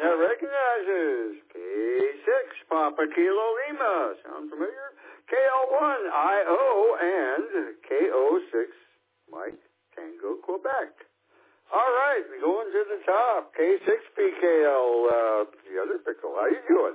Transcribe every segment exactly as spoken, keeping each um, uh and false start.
that recognizes K six, Papa Kilo Lima. Sound familiar? K L one, I O, and K O six, Mike Tango, Quebec. All right, we going to the top. K six P K L, uh, the other pickle. How you doing?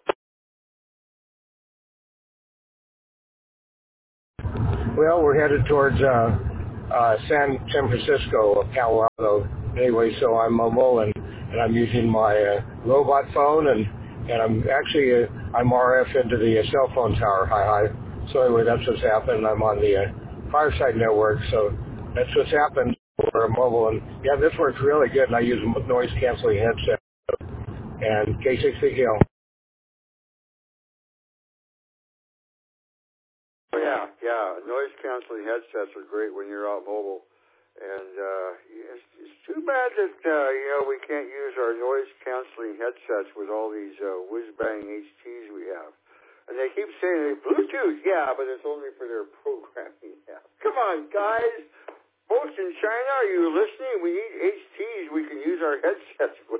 Well, we're headed towards uh, uh, San San Francisco, Palo Alto. Anyway, so I'm mobile and, and I'm using my uh, robot phone and and I'm actually uh, I'm R F into the uh, cell phone tower. Hi, hi. So anyway, that's what's happened. I'm on the uh, Fireside network, so that's what's happened for mobile. And yeah, this works really good. And I use a noise canceling headset and K six P K L. Oh, yeah, yeah. Noise canceling headsets are great when you're out mobile. And uh, it's, it's too bad that, uh, you know, we can't use our noise canceling headsets with all these uh, whiz-bang H Ts we have. And they keep saying Bluetooth, yeah, but it's only for their programming. Yeah. Come on, guys. Folks in China, are you listening? We need H Ts we can use our headsets with.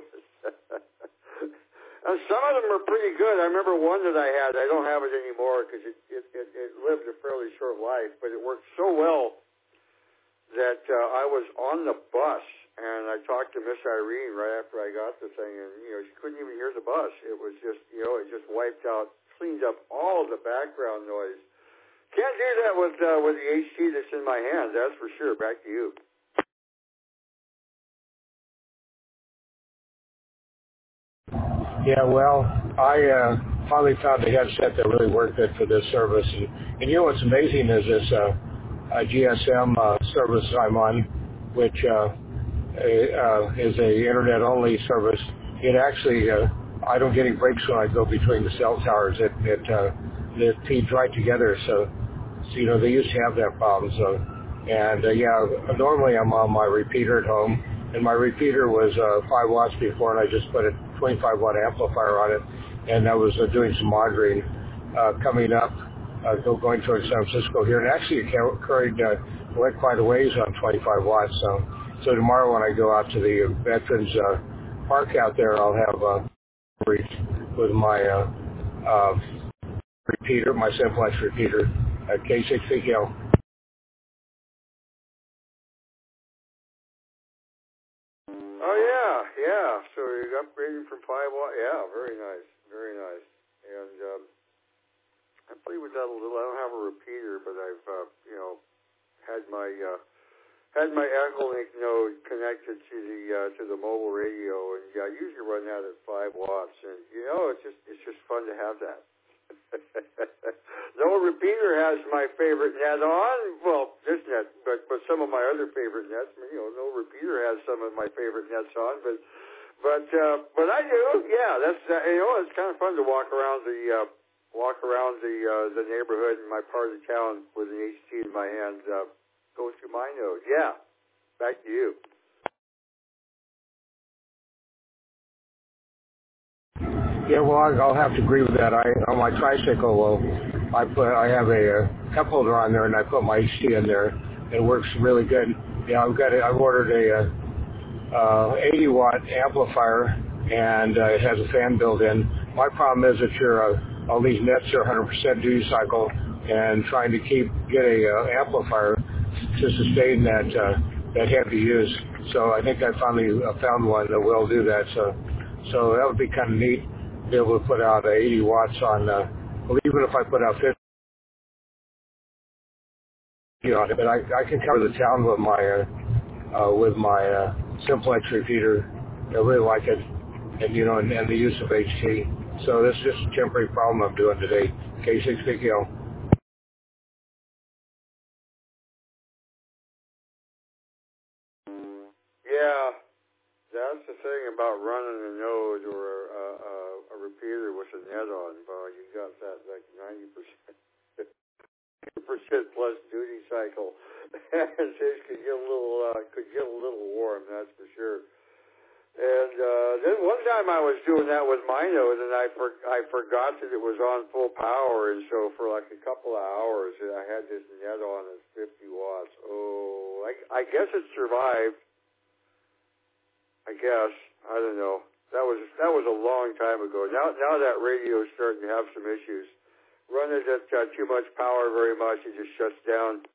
And some of them are pretty good. I remember one that I had. I don't have it anymore because it, it, it, it lived a fairly short life, but it worked so well that uh, I was on the bus, and I talked to Miss Irene right after I got the thing, and, you know, she couldn't even hear the bus. It was just, you know, it just wiped out, cleaned up all the background noise. Can't do that with, uh, with the H T that's in my hand, that's for sure. Back to you. Yeah, well, I uh, finally found a headset that really worked good for this service. And, and you know what's amazing is this uh, uh, G S M uh, service I'm on, which uh, uh, is a internet-only service. It actually, uh, I don't get any breaks when I go between the cell towers. It it, uh, it feeds right together. So, so, you know, they used to have that problem. So, and uh, yeah, normally I'm on my repeater at home. And my repeater was uh, five watts before, and I just put a twenty-five watt amplifier on it, and I was uh, doing some monitoring uh, coming up, uh, go, going towards San Francisco here, and actually it carried uh, went quite a ways on twenty-five watts. So, so tomorrow when I go out to the Veterans uh, Park out there, I'll have uh, reach with my uh, uh, repeater, my simplex repeater at K six P K L. Oh, yeah, yeah. So you're upgrading from five watt. Yeah, very nice, very nice. And um, I play with that a little. I don't have a repeater, but I've, uh, you know, had my uh, had my Echolink node connected to the uh, to the mobile radio, and yeah, I usually run that at five watts. And you know, it's just it's just fun to have that. No repeater has my favorite net on. Well, this net, but but some of my other favorite nets. You know, no repeater has some of my favorite nets on, but but uh, but I do. Yeah, that's uh, you know, it's kind of fun to walk around the uh, walk around the uh, the neighborhood in my part of the town with an H T in my hand, uh, going through my node. Yeah, back to you. Yeah, well, I'll have to agree with that. I on my tricycle, well, I put I have a, a cup holder on there, and I put my H T in there. It works really good. Yeah, I've got it. I've ordered a, uh eighty watt amplifier, and uh, it has a fan built in. My problem is that your uh, all these nets are one hundred percent duty cycle, and trying to keep get a uh, amplifier to sustain that uh, that heavy use. So I think I finally uh, found one that will do that. So so that would be kind of neat. Be able to put out uh, eighty watts on, uh, well, even if I put out fifty on it, but I, I can cover the town with my uh, uh, with my uh, simplex repeater. I really like it, and you know, and, and the use of H T. So this is just a temporary problem I'm doing today. K six P K L. Yeah, that's the thing about running a node or a, a, a repeater with a net on. Well, you got that like ninety percent. Percent plus duty cycle. It could get a little uh, could get a little warm, that's for sure. And uh, then one time I was doing that with my node, and I for, I forgot that it was on full power, and so for like a couple of hours, I had this net on at fifty watts. Oh, I, I guess it survived. I guess I don't know. That was that was a long time ago. Now now that radio is starting to have some issues. Run it at uh, too much power very much, it just shuts down.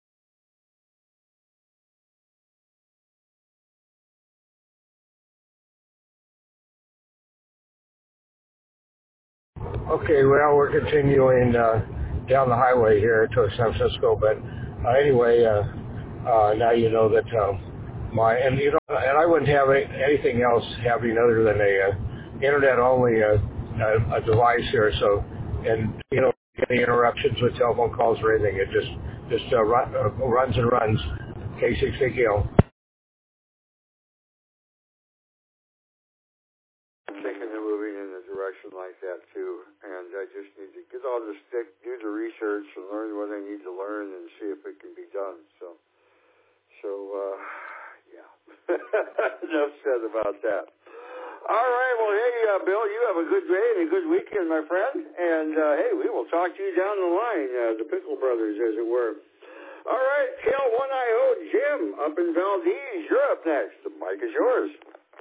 Okay, well, we're continuing uh, down the highway here to San Francisco, but uh, anyway, uh, uh, now you know that uh, my and you know, and I wouldn't have any, anything else happening other than a uh, internet-only uh, uh, a device here. So, and you know, any interruptions with telephone calls or anything, it just just uh, run, uh, runs and runs. K six A K L. Thinking of moving in a direction like that too, and I just need to get on the stick, do the research, and learn what I need to learn, and see if it can be done. So, so uh, yeah, enough said about that. All right, well, hey, uh, Bill, you have a good day and a good weekend, my friend, and uh, hey, we will talk to you down the line, uh, the Pickle Brothers, as it were. All right, K L one I O, Jim, up in Valdez, you're up next. The mic is yours.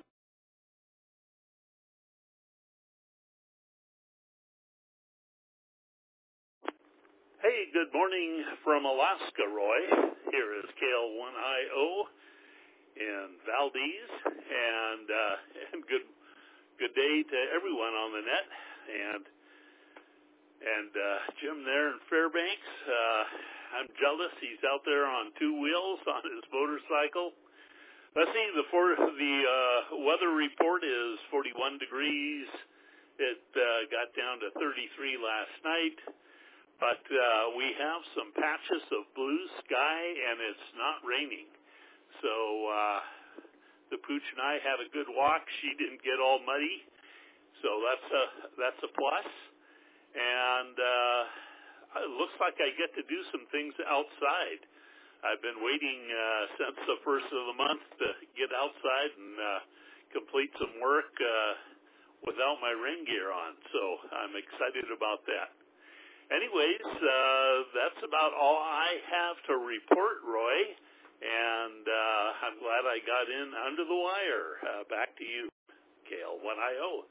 Hey, good morning from Alaska, Roy. Here is K L one I O in Valdez, and uh, and good good day to everyone on the net, and and uh, Jim there in Fairbanks. Uh, I'm jealous. He's out there on two wheels on his motorcycle. Let's see. The for, the uh, weather report is forty-one degrees. It uh, got down to thirty-three last night. But uh, we have some patches of blue sky, and it's not raining. So uh, the pooch and I had a good walk. She didn't get all muddy, so that's a that's a plus. And uh, it looks like I get to do some things outside. I've been waiting uh, since the first of the month to get outside and uh, complete some work uh, without my rain gear on. So I'm excited about that. Anyways, uh, that's about all I have to report, Roy, and uh, I'm glad I got in under the wire. Uh, back to you, K L one I O.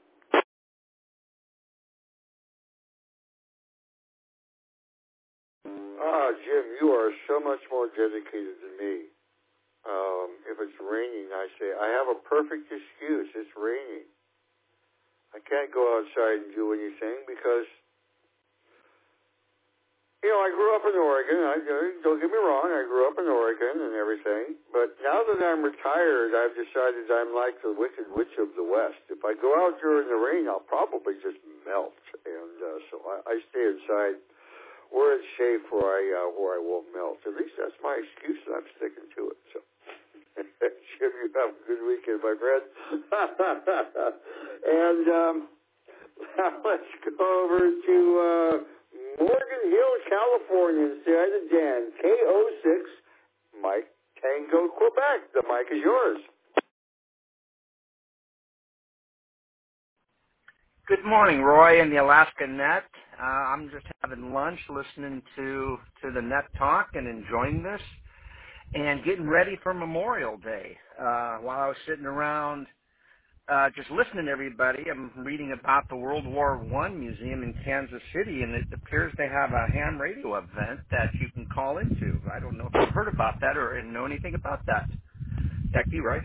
Ah, Jim, you are so much more dedicated than me. Um, if it's raining, I say, I have a perfect excuse. It's raining. I can't go outside and do anything because, you know, I grew up in Oregon. I, don't get me wrong, I grew up in Oregon and everything. But now that I'm retired, I've decided I'm like the Wicked Witch of the West. If I go out during the rain, I'll probably just melt. And uh, so I, I stay inside where it's safe, where I uh, where I won't melt. At least that's my excuse, and I'm sticking to it. So, Jim, you have a good weekend, my friend. And um, now let's go over to Uh, Morgan Hill, California, inside of Dan, K O six, Mike Tango, Quebec. The mic is yours. Good morning, Roy and the Alaska Net. Uh, I'm just having lunch, listening to, to the Net Talk and enjoying this and getting ready for Memorial Day. Uh, while I was sitting around Uh, just listening to everybody, I'm reading about the World War One Museum in Kansas City, and it appears they have a ham radio event that you can call into. I don't know if you've heard about that or know anything about that. Back to you, Roy.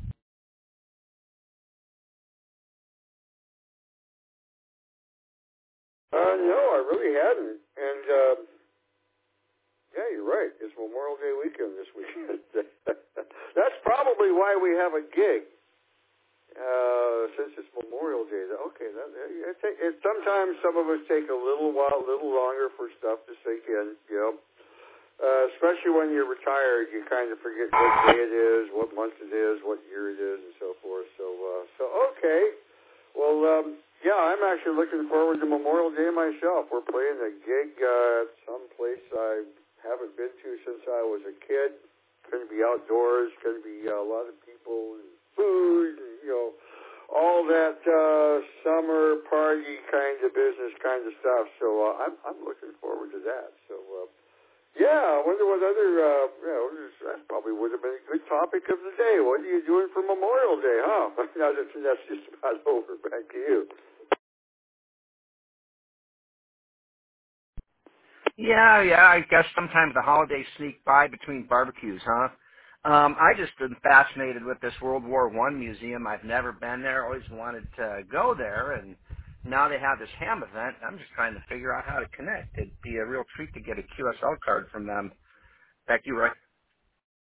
Uh, no, I really hadn't. And, uh, yeah, you're right. It's Memorial Day weekend this weekend. That's probably why we have a gig. Uh, since it's Memorial Day, okay. That, it, it, it, sometimes some of us take a little while, a little longer for stuff to sink in. You know, uh, especially when you're retired, you kind of forget what day it is, what month it is, what year it is, and so forth. So, uh, so okay. Well, um, yeah, I'm actually looking forward to Memorial Day myself. We're playing a gig uh, at some place I haven't been to since I was a kid. Going to be outdoors. Going to be uh, a lot of people and food. And, you know, all that uh, summer party kind of business kind of stuff. So uh, I'm I'm looking forward to that. So uh, Yeah, I wonder what other, uh, you know, that probably would have been a good topic of the day. What are you doing for Memorial Day, huh? Now that that's just about over. Back to you. Yeah, yeah, I guess sometimes the holidays sneak by between barbecues, huh? Um, I just am fascinated with this World War One museum. I've never been there, always wanted to go there, and now they have this ham event. I'm just trying to figure out how to connect. It'd be a real treat to get a Q S L card from them. Back to you, Roy.